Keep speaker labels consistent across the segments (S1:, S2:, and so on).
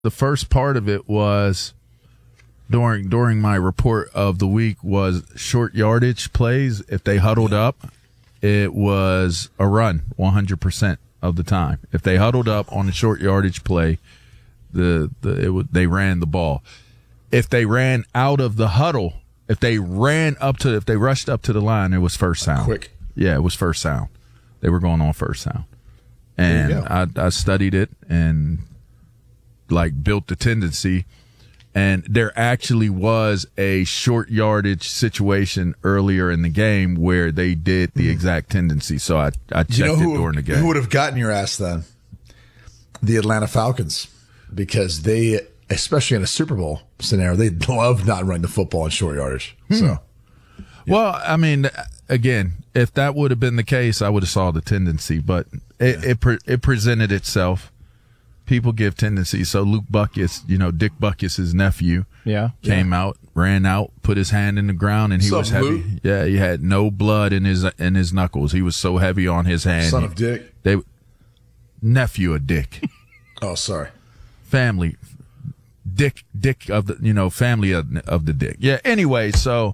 S1: The first part of it was during my report of the week was short yardage plays. If they huddled up, it was a run 100% of the time. If they huddled up on a short yardage play, they ran the ball. If they ran out of the huddle, if they rushed up to the line, it was first down.
S2: Quick.
S1: Yeah, it was first down. They were going on first down. And I studied it and built the tendency. And there actually was a short yardage situation earlier in the game where they did the exact tendency. So I checked it during the game.
S2: Who would have gotten your ass then? The Atlanta Falcons. Because they, especially in a Super Bowl scenario, they love not running the football in short yardage. So, yeah.
S1: Well, I mean, again, if that would have been the case, I would have saw the tendency. But it presented itself. People give tendencies. So Luke Buckus, Dick Buckus' nephew, came out, ran out, put his hand in the ground, and he was heavy.
S2: Luke?
S1: Yeah, he had no blood in his knuckles. He was so heavy on his hand.
S2: Son of Dick?
S1: Nephew of Dick.
S2: Oh, sorry.
S1: Family. Dick of the, family of the Dick. Yeah, anyway, so.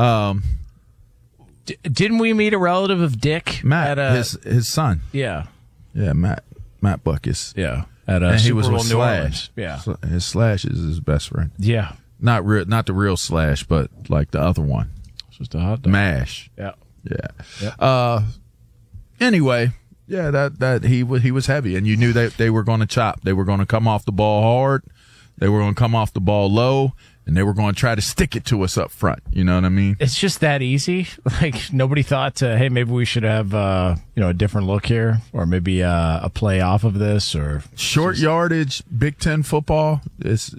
S3: Didn't we meet a relative of Dick?
S1: Matt, his son.
S3: Yeah.
S1: Yeah, Matt Buckus.
S3: Yeah. At
S1: and
S3: Super Bowl
S1: with
S3: New
S1: Slash.
S3: Orleans. Yeah.
S1: His Slash is his best friend.
S3: Yeah.
S1: Not the real Slash, but like the other one.
S3: It's just a hot dog.
S1: MASH.
S3: Yeah.
S1: Yeah. Anyway, yeah, that he was heavy, and you knew that they were going to chop. They were going to come off the ball hard. They were going to come off the ball low, and they were going to try to stick it to us up front. You know what I mean?
S3: It's just that easy. Nobody thought hey, maybe we should have a different look here, or maybe a play off of this, or
S1: short yardage Big Ten football is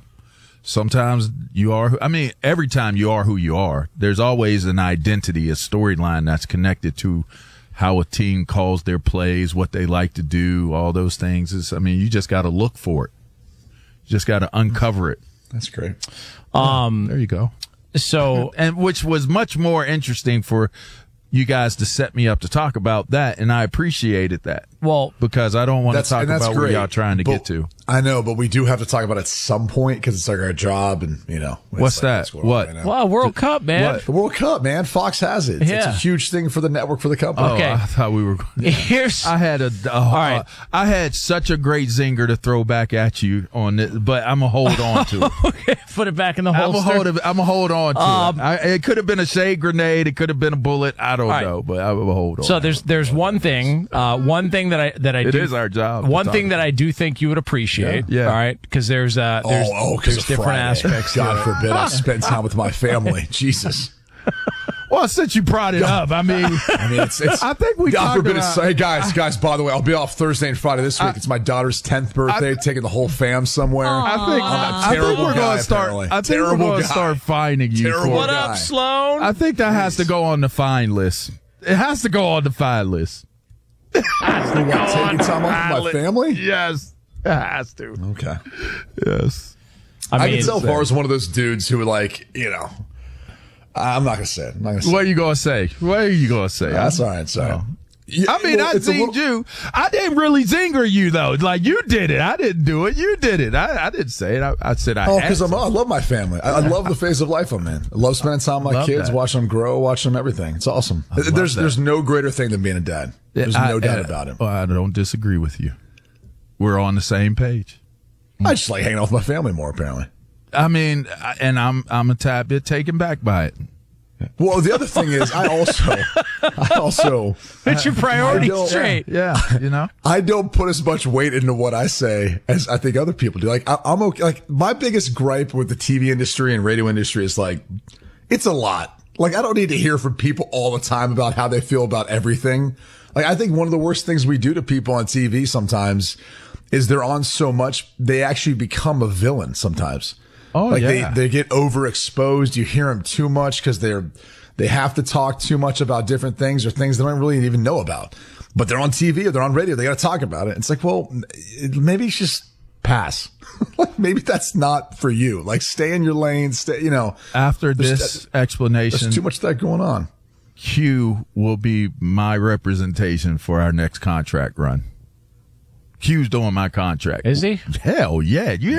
S1: sometimes you are. I mean, every time you are who you are. There's always an identity, a storyline that's connected to how a team calls their plays, what they like to do, all those things. You just got to look for it. You just got to uncover it.
S2: That's great.
S1: There you go.
S3: So,
S1: and which was much more interesting for you guys to set me up to talk about that, and I appreciated that.
S3: Well,
S1: because I don't want to talk about where y'all trying to get to.
S2: I know, but we do have to talk about it at some point because it's our job, and
S1: what's that? What?
S3: Well, World Cup, man.
S2: What? The World Cup, man. Fox has it. It's a huge thing for the network, for the company.
S3: Okay.
S1: I thought we were.
S3: I
S1: had
S3: all right.
S1: I had such a great zinger to throw back at you on this, but I'm gonna hold on to it.
S3: Okay, put it back in the holster.
S1: I'm gonna hold on to it. It could have been a shade grenade. It could have been a bullet. I don't know, but I will hold on.
S3: So there's one thing that I
S1: it
S3: do.
S1: Is our job.
S3: One thing that I do think you would appreciate.
S1: Yeah.
S3: All right, because there's different
S2: Friday.
S3: aspects.
S2: God forbid I spend time with my family. Jesus.
S1: Well, since you brought it up, I mean,
S2: it's.
S1: I think we.
S2: God forbid it's. Hey guys. By the way, I'll be off Thursday and Friday this week. It's my daughter's 10th birthday. Taking the whole fam somewhere.
S1: I think we're going to start. I think we're going to start finding you.
S2: Terrible
S3: what
S2: guy.
S3: up, Sloan?
S1: I think that has to go on the fine list. It has to go on the fine list.
S2: Taking time off with my family?
S1: Yes, it has to.
S2: Okay.
S1: Yes.
S2: I can tell Barr's one of those dudes who I'm not going to say it.
S1: What are you going to say?
S2: That's all right. Sorry.
S1: I zinged you. I didn't really zinger you, though. Like, you did it. I didn't do it. You did it. I didn't say it. I said I had to.
S2: Because I love my family. I love the phase of life I'm in. I love spending time with my kids, watching them grow, watching them everything. It's awesome. There's no greater thing than being a dad. There's no doubt about it.
S1: Well, I don't disagree with you. We're on the same page.
S2: I just like hanging out with my family more, apparently.
S1: I mean, and I'm a tad bit taken back by it.
S2: Well, the other thing is, I also
S3: it's your priority straight.
S1: Yeah,
S2: I don't put as much weight into what I say as I think other people do. Like, I'm okay. Like, my biggest gripe with the TV industry and radio industry is it's a lot. Like, I don't need to hear from people all the time about how they feel about everything. Like, I think one of the worst things we do to people on TV sometimes is they're on so much they actually become a villain sometimes.
S1: Oh,
S2: they get overexposed. You hear them too much because they have to talk too much about different things or things they don't really even know about. But they're on TV or they're on radio. They got to talk about it. It's like, well, maybe it's just pass. Like, maybe that's not for you. Like, stay in your lane.
S1: After this explanation,
S2: there's too much of that going on.
S1: Q will be my representation for our next contract run. Q's doing my contract.
S3: Is he?
S1: Hell yeah. You